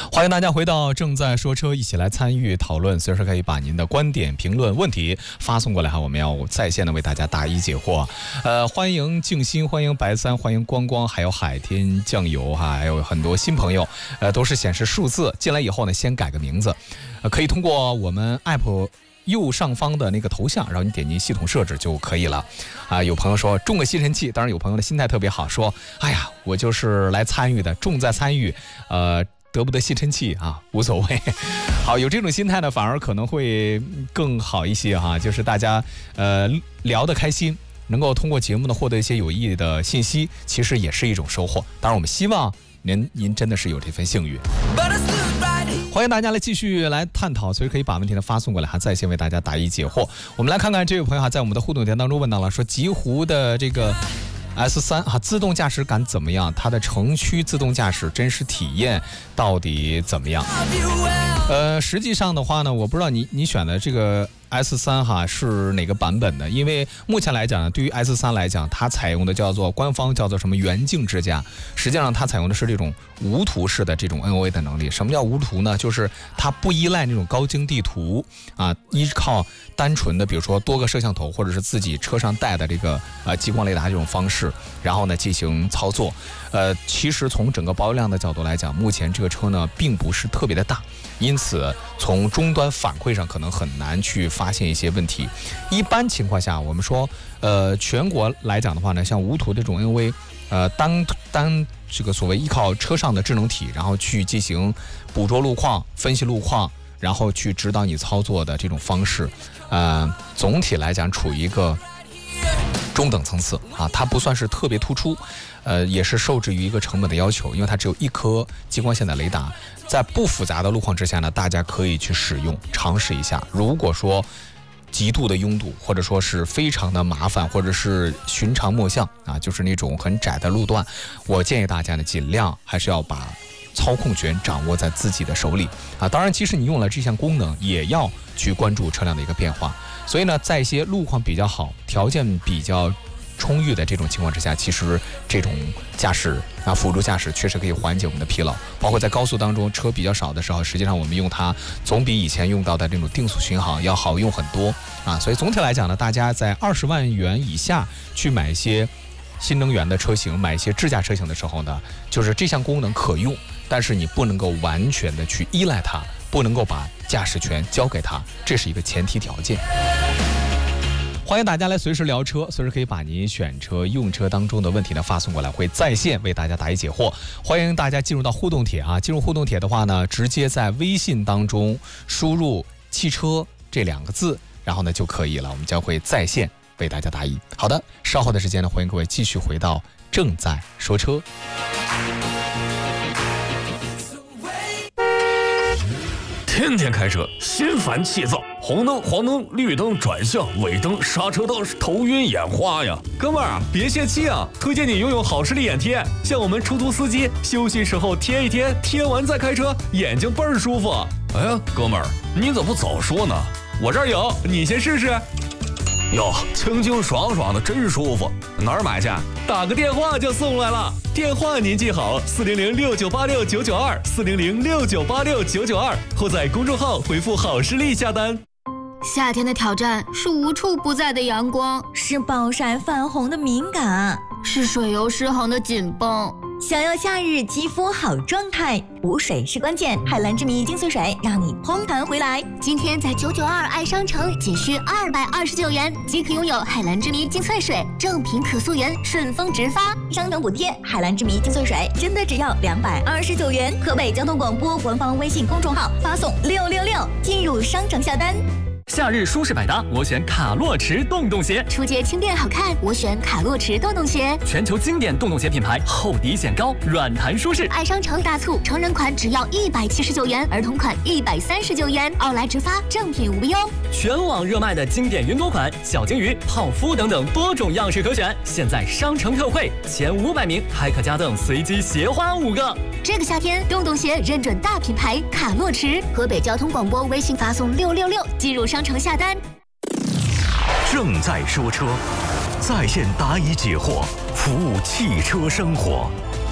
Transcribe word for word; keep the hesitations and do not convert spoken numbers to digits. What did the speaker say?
欢迎大家回到正在说车，一起来参与讨论，随时可以把您的观点、评论、问题发送过来哈，我们要在线的为大家答疑解惑。呃，欢迎静心，欢迎白三，欢迎光光，还有海天酱油哈，还有很多新朋友，呃，都是显示数字进来以后呢，先改个名字，呃，可以通过我们 app。右上方的那个头像，然后你点击系统设置就可以了。啊，有朋友说中个吸尘器，当然有朋友的心态特别好，说，哎呀，我就是来参与的，重在参与，呃，得不得吸尘器啊，无所谓。好，有这种心态呢，反而可能会更好一些哈，就是大家呃聊得开心，能够通过节目呢获得一些有益的信息，其实也是一种收获。当然，我们希望您您真的是有这份幸运。欢迎大家来继续来探讨，所以可以把问题呢发送过来，还在线为大家答疑解惑。我们来看看这位朋友哈，在我们的互动帖当中问到了，说极狐的这个 S 三 哈自动驾驶感怎么样？它的城区自动驾驶真实体验到底怎么样？呃，实际上的话呢，我不知道你你选的这个 S 三 哈是哪个版本的？因为目前来讲呢，对于 S 三 来讲，它采用的叫做官方叫做什么圆镜支架，实际上它采用的是这种无图式的这种 N O A 的能力。什么叫无图呢？就是它不依赖那种高精地图啊，依靠单纯的比如说多个摄像头或者是自己车上带的这个呃激光雷达这种方式，然后呢进行操作。呃，其实从整个保有量的角度来讲，目前这个车呢并不是特别的大，因此从终端反馈上可能很难去发现一些问题。一般情况下，我们说，呃，全国来讲的话呢，像无图这种 N O A， 呃，单单这个所谓依靠车上的智能体，然后去进行捕捉路况、分析路况，然后去指导你操作的这种方式，呃，总体来讲处于一个中等层次啊，它不算是特别突出，呃，也是受制于一个成本的要求，因为它只有一颗激光线的雷达，在不复杂的路况之下呢，大家可以去使用尝试一下。如果说极度的拥堵，或者说是非常的麻烦，或者是寻常陌象啊，就是那种很窄的路段，我建议大家呢，尽量还是要把操控权掌握在自己的手里啊。当然，即使你用了这项功能，也要去关注车辆的一个变化。所以呢，在一些路况比较好、条件比较充裕的这种情况之下，其实这种驾驶啊，辅助驾驶确实可以缓解我们的疲劳。包括在高速当中车比较少的时候，实际上我们用它总比以前用到的这种定速巡航要好用很多啊。所以总体来讲呢，大家在二十万元以下去买一些新能源的车型，买一些智驾车型的时候呢，就是这项功能可用，但是你不能够完全的去依赖它，不能够把驾驶权交给它，这是一个前提条件。欢迎大家来随时聊车，随时可以把您选车、用车当中的问题呢发送过来，会在线为大家答疑解惑。欢迎大家进入到互动帖啊，进入互动帖的话呢，直接在微信当中输入“汽车”这两个字，然后呢就可以了，我们将会在线为大家答疑。好的，稍后的时间呢，欢迎各位继续回到正在说车。 天天开车，心烦气躁，红灯、黄灯、绿灯、转向、尾灯、刹车灯，头晕眼花呀！ 哥们儿，别泄气啊！推荐你拥有好视力眼贴，像我们出租司机休息时候贴一贴，贴完再开车，眼睛倍儿舒服。 哎呀，哥们儿，你怎么不早说呢？ 我这儿有，你先试试。 哟，清清爽爽的，真舒服。 哪儿买去？打个电话就送来了。电话您记好：四零零六九八六九九二，四零零六九八六九九二，或在公众号回复“好视力”下单。 夏天的挑战是无处不在的阳光， 是暴晒泛红的敏感， 是水油失衡的紧绷。 想要夏日肌肤好状态，补水是关键。海蓝之谜精粹水让你嘭弹回来。 今天在九九二爱商城仅需二百二十九元即可拥有海蓝之谜精粹水，正品可溯源，顺丰直发， 商城补贴。海蓝之谜精粹水真的只要两百二十九元。河北交通广播官方微信公众号发送六六六进入商城下单。 夏日舒适百搭，我选卡洛驰洞洞鞋； 出街轻便好看，我选卡洛驰洞洞鞋。 全球经典洞洞鞋品牌，厚底显高，软弹舒适。 爱商城大促，成人款只要一百七十九元，儿童款一百三十九元，奥莱直发，正品无忧。 全网热卖的经典云朵款、小金鱼、泡芙等等多种样式可选，现在商城特惠，前五百名还可加赠随机鞋花五个。 这个夏天，洞洞鞋认准大品牌卡洛驰。河北交通广播微信发送六六六进入商城下单。 正在说车，在线答疑解惑，服务汽车生活。